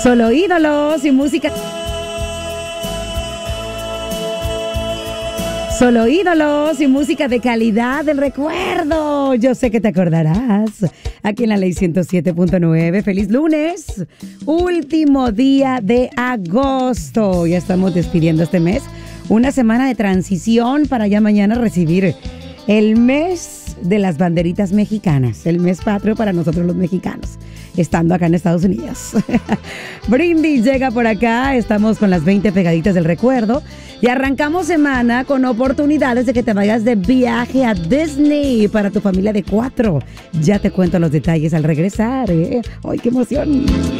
Solo ídolos y música. Solo ídolos y música de calidad del recuerdo. Yo sé que te acordarás. Aquí en la Ley 107.9. Feliz lunes. Último día de agosto. Ya estamos despidiendo este mes. Una semana de transición para ya mañana recibir el mes de las banderitas mexicanas. El mes patrio para nosotros los mexicanos, estando acá en Estados Unidos. Brindis llega por acá. Estamos con las 20 pegaditas del recuerdo. Y arrancamos semana con oportunidades de que te vayas de viaje a Disney para tu familia de 4. Ya te cuento los detalles al regresar. ¡Ay, qué emoción!